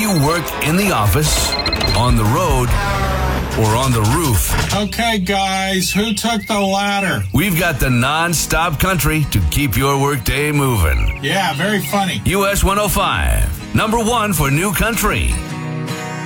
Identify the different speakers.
Speaker 1: you work in the office, on the road, or on the roof.
Speaker 2: Okay, guys, who took the ladder?
Speaker 1: We've got the non-stop country to keep your workday moving.
Speaker 2: Yeah, very funny.
Speaker 1: US 105, number one for new country.